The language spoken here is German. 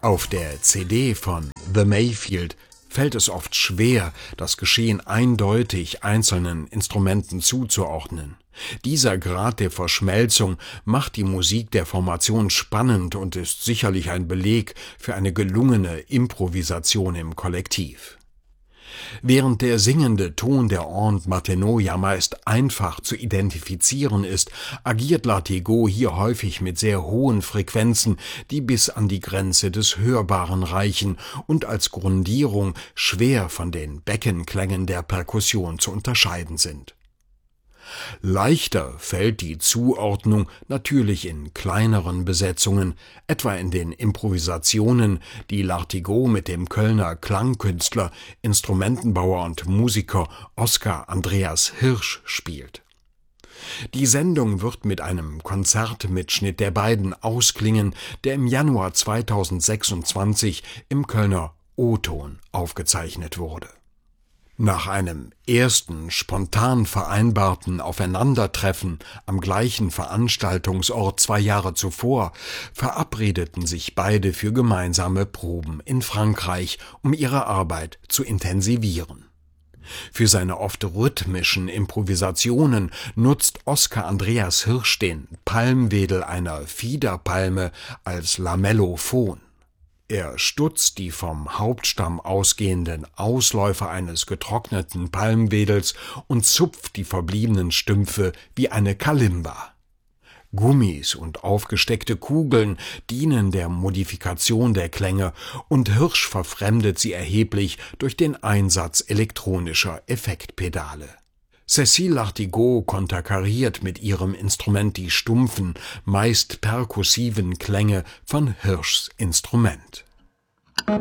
Auf der CD von The Mayfield fällt es oft schwer, das Geschehen eindeutig einzelnen Instrumenten zuzuordnen. Dieser Grad der Verschmelzung macht die Musik der Formation spannend und ist sicherlich ein Beleg für eine gelungene Improvisation im Kollektiv. Während der singende Ton der Aunt Martineau ja meist einfach zu identifizieren ist, agiert Lartigot hier häufig mit sehr hohen Frequenzen, die bis an die Grenze des Hörbaren reichen und als Grundierung schwer von den Beckenklängen der Perkussion zu unterscheiden sind. Leichter fällt die Zuordnung natürlich in kleineren Besetzungen, etwa in den Improvisationen, die Lartigot mit dem Kölner Klangkünstler, Instrumentenbauer und Musiker Oskar Andreas Hirsch spielt. Die Sendung wird mit einem Konzertmitschnitt der beiden ausklingen, der im Januar 2026 im Kölner O-Ton aufgezeichnet wurde. Nach einem ersten spontan vereinbarten Aufeinandertreffen am gleichen Veranstaltungsort 2 Jahre zuvor verabredeten sich beide für gemeinsame Proben in Frankreich, um ihre Arbeit zu intensivieren. Für seine oft rhythmischen Improvisationen nutzt Oskar Andreas Hirsch den Palmwedel einer Fiederpalme als Lamellophon. Er stutzt die vom Hauptstamm ausgehenden Ausläufer eines getrockneten Palmwedels und zupft die verbliebenen Stümpfe wie eine Kalimba. Gummis und aufgesteckte Kugeln dienen der Modifikation der Klänge und Hirsch verfremdet sie erheblich durch den Einsatz elektronischer Effektpedale. Cécile Lartigot konterkariert mit ihrem Instrument die stumpfen, meist perkussiven Klänge von Hirschs Instrument.